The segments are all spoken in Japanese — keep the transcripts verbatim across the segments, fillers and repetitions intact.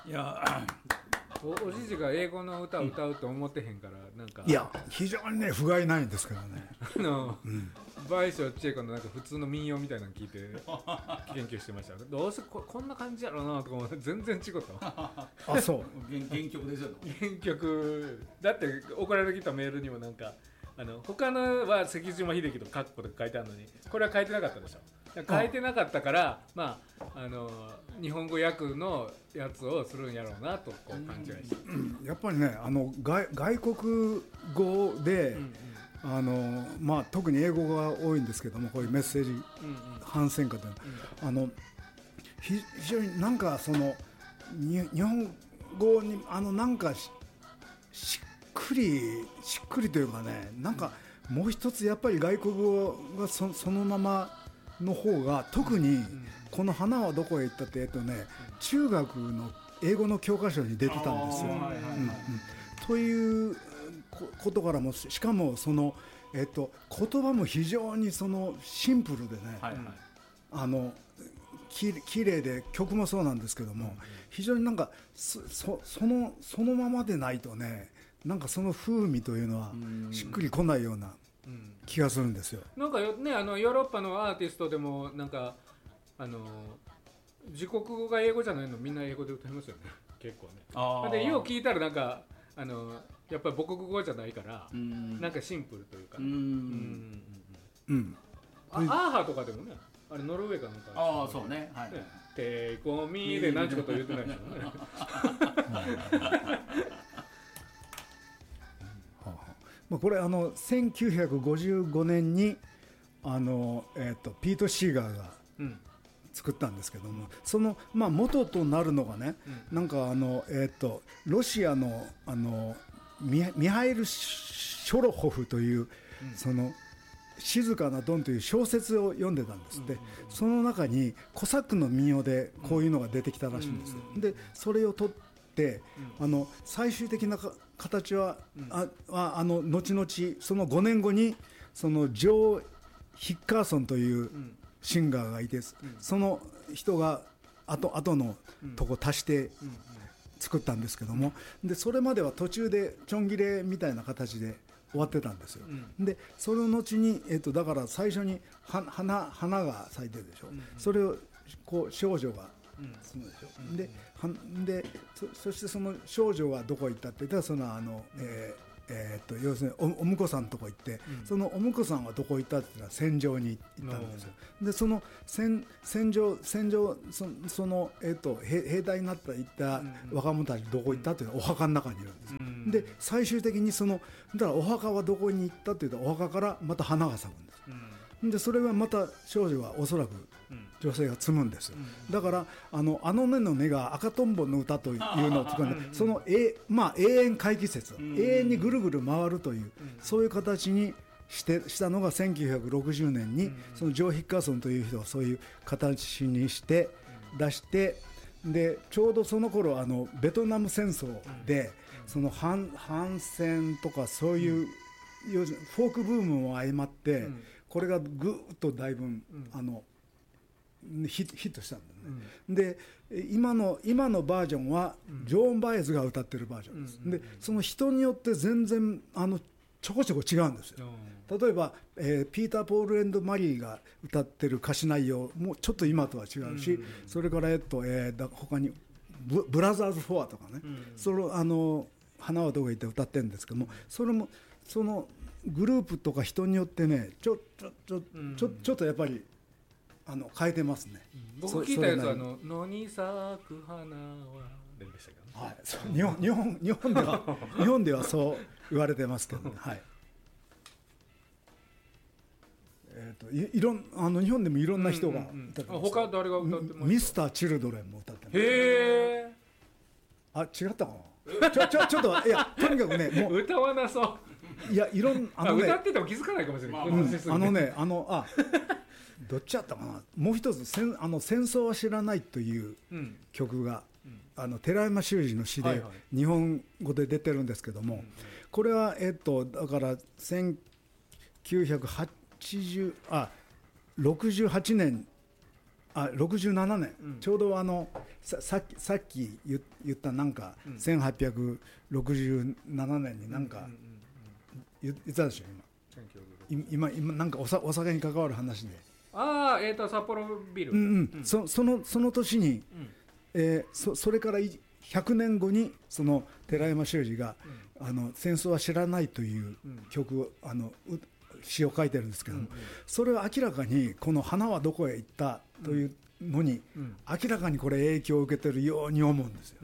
いやお, おじじが英語の歌を歌うと思ってへんから、なんかいや非常にね不甲斐ないんですけどねあの、うん、倍賞千恵子のなんか普通の民謡みたいなの聞いて研究してました。どうせ こ, こんな感じやろうなとか思って全然違ったあそう原, 原曲ですよ原曲だって送られてきたメールにもなんかあの他のは関島秀樹とカッコで書いてあるのにこれは書いてなかったでしょ。書いてなかったから、まあ、あの日本語訳のやつをするんやろうなとこう勘違いして、 うん、やっぱりねあの 外, 外国語で、うんうん、あのまあ、特に英語が多いんですけどもこういうメッセージ反戦歌というのは、うんうん、あの非常になんかそのに日本語にあのなんか し, しっくりしっくりというかねなんかもう一つやっぱり外国語が そ, そのままの方が特にこの花はどこへ行ったって、えっとね、中学の英語の教科書に出てたんですよ、うんうん、ということからもしかもその、えっと、言葉も非常にそのシンプルでね、はいはい、あのききれいで曲もそうなんですけども、うん、非常になんか そ, そ, のそのままでないとねなんかその風味というのはしっくりこないような気がするんですよ。 なんかねあのヨーロッパのアーティストでもなんかあの自国語が英語じゃないのみんな英語で歌いますよね結構ね。あでよう聞いたらなんかあのやっぱり母国語じゃないからなんかシンプルというか、ね、うんうんうん、うん、あアーハとかでもねあれノルウェーかなんかああそうねはいねテイコミで何ちゅうこと言ってないですよねまあ、これあのせんきゅうひゃくごじゅうごねんにあの、えー、とピート・シーガーが作ったんですけども、うん、その、まあ、元となるのがね、うん、なんかあの、えー、とロシアの、あの ミ, ミハイル・ショロホフという、うん、その静かなドンという小説を読んでたんですって、うんうんうん、その中にコサックの民謡でこういうのが出てきたらしいんです、うんうんうん、でそれを取ってであの最終的な形は、うん、あああの後々そのごねんごにそのジョー・ヒッカーソンというシンガーがいて、うん、その人が後後のとこ足して作ったんですけども、でそれまでは途中でちょん切れみたいな形で終わってたんですよ、うん、でその後に、えっと、だから最初に花、花が咲いてるでしょ、うん、それをこう少女がそうでしょ、うん、で, で そ, そしてその少女はどこ行ったって言ったらそのあの、えーえー、と要するに お, お婿さんのとこ行って、うん、そのお婿さんはどこ行ったって言ったら戦場に行ったんですよ、うん、でその 戦, 戦場戦場 そ, その、えー、と 兵, 兵隊になった行った若者たちどこ行ったっていうのはお墓の中にいるんです、うん、で最終的にそのだからお墓はどこに行ったって言ったらお墓からまた花が咲くんです、うん、でそれはまた少女はおそらく女性が摘むんです、うん、だからあのあのねのねが赤とんぼの歌というのを作るんで、その、え、まあ、永遠回帰説、うん、永遠にぐるぐる回るという、うん、そういう形にしてしたのがせんきゅうひゃくろくじゅうねんに、うん、そのジョー・ヒッカーソンという人がそういう形にして出して、でちょうどその頃あのベトナム戦争で、うん、その 反, 反戦とかそういう、うん、フォークブームも相まって、うん、これがぐっとだいぶ、うん、あのヒ, ヒットしたんだね、うん、で 今の, 今のバージョンはジョーン・バイズが歌ってるバージョンです、うん、でその人によって全然あのちょこちょこ違うんですよ、うん、例えば、えー、ピーター・ポール&マリーが歌ってる歌詞内容もちょっと今とは違うし、うん、それから、えっとえー、だ他に ブ, ブラザーズ・フォアとかね、うん、そのあの花はどこへ行って歌ってるんですけども、それもそのグループとか人によってねちょちょちょ、うん、ちょちょっとやっぱりあの変えてますね、 うん、僕聞いたやつはあの野に咲く花はでしたけど、ね、はい、 そう日本日本日本では日本ではそう言われてますけど、ね、はい。えーと、い, いろんあの日本でもいろんな人が歌ってます、うんうん、 他誰が歌ってますか？ ミスター・チルドレンも歌ってます。 へえ。 あ、違ったかな。ちょちょちょっといやとにかくねもう歌わなそう。 いやいろんあの、ね、 歌ってても気づかないかもしれない。まあ、 うん、あのねあのあどっちやったかな。もう一つ戦あの戦争は知らないという曲が、うん、あの寺山修司の詩で日本語で出てるんですけども、はいはい、これはえっとだからせんきゅうひゃくはちじゅうあろくじゅうはちねんあろくじゅうななねん、 うん、 ちょうどあの さ, さっきさっき言ったなんか、うん、せんはっぴゃくろくじゅうななねんになんか言ってたでしょ今今今なんか お, さお酒に関わる話でああえっ、ー、と札幌ビル、 うんうんうん、そ, そのその年に、うんえー、そ, それからひゃくねんごにその寺山修司が、うん、あの戦争は知らないという曲を、うん、あの詩を書いてるんですけども、うんうん、それは明らかにこの花はどこへ行ったというのに、うん、明らかにこれ影響を受けてるように思うんですよ、うん、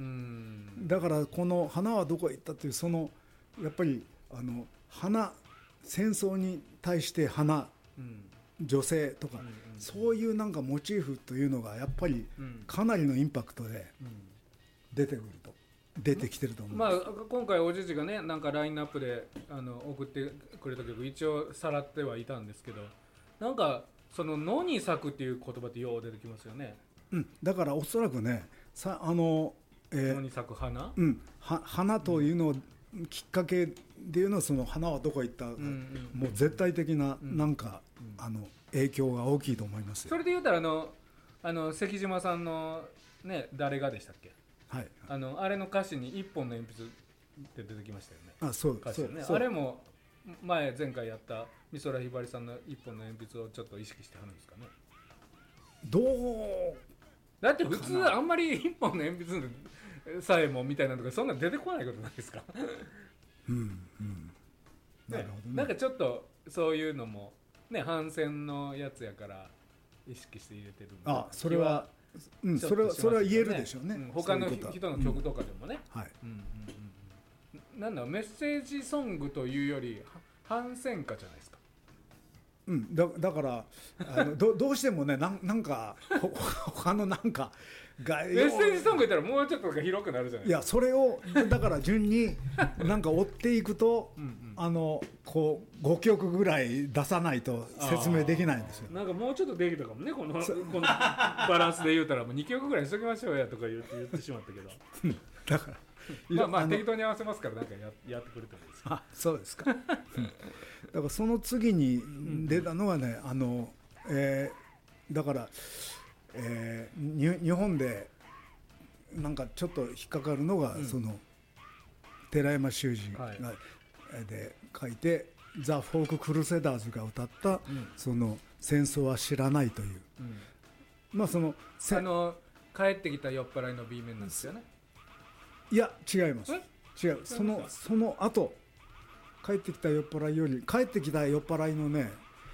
だからこの花はどこへ行ったというそのやっぱりあの花戦争に対して花、うん、女性とか、うんうんうん、そういうなんかモチーフというのがやっぱりかなりのインパクトで出てくると出てきてると思う、 まあ、今回おじじがねなんかラインナップであの送ってくれた曲一応さらってはいたんですけどなんかその野に咲くっていう言葉ってよう出てきますよね、 うん、だからおそらくねさあの、 えー、野に咲く花、 うん、は花というのをきっかけでいうのはその花はどこへ行った、うんうん、もう絶対的ななんか、うん、あの影響が大きいと思いますよ。 それで言うたらあのあの関島さんのね誰がでしたっけ、 はい、 あのあれの歌詞に一本の鉛筆って出てきましたよね。 あ、そう歌詞ね、そうあれも前前回やった美空ひばりさんの一本の鉛筆をちょっと意識してはるんですかね。 どうだって普通あんまり一本の鉛筆さえもみたいなのとかそんな出てこないことないですかうんうんなるほどね、 なんかちょっとそういうのもね反戦のやつやから意識して入れてるんであそれは、うん、それはそれは言えるでしょうね、うん、 他の人の曲とかでもね、 うんはいうんうんうん、なんだメッセージソングというより反戦歌じゃないですか。 うん、だ, だからあの ど, どうしてもね な, なんか他のなんかがメッセージソング言ったらもうちょっと広くなるじゃないですか。 いやそれをだから順になんか追っていくとうん、うん、あのこうごきょくぐらい出さないと説明できないんですよ。 なんかもうちょっとできたかもねこのこのバランスで言うたらもうにきょくぐらいにしときましょうやとか言って言ってしまったけどだからまあまあ適当に合わせますからなんか や, やってくれたらいいですか。 あそうですか、うん、だからその次に出たのはねあの、えー、だから、えー、日本でなんかちょっと引っかかるのが、うん、その寺山修司が、はい、で書いてザ・フォーク・クルセダーズが歌った、うん、その戦争は知らないという、うん、まあそのあの帰ってきた酔っ払いの B 面なんですよね。 いや違います違うそのその後帰ってきた酔っ払いより帰ってきた酔っ払いのね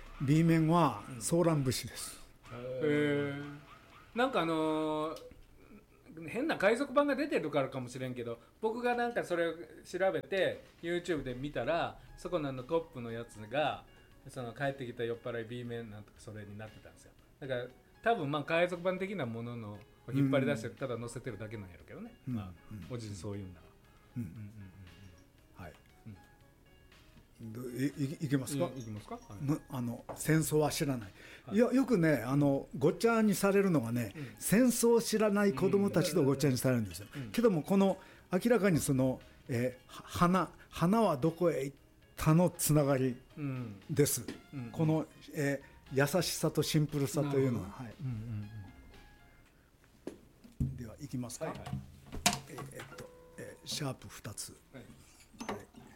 B 面はソーラン節です、 うん、へえなんかあのー、変な海賊版が出てるからかもしれんけど僕がなんかそれを調べて YouTube で見たらそこのあのトップのやつがその帰ってきた酔っ払い B 面なんとかそれになってたんですよ。だから多分まあ海賊版的なものの引っ張り出してただ載せてるだけなんやろうけどね、うんまあうん、おじいそう言うんなら、うんうんうんうん、はい、うん、い, い, いけますか、 い, いきますか、はい、 あの戦争は知らない、はい、よ, よくねあのごっちゃにされるのがね、うん、戦争を知らない子どもたちとごっちゃにされるんですよ、うん、けどもこの明らかにその、えー、花, 花はどこへ行ったのつながりです、うんうん、この、えー、優しさとシンプルさというのは、はいうんうんではいきますか、はいはいえーっとえー、シャープふたつ、はいはい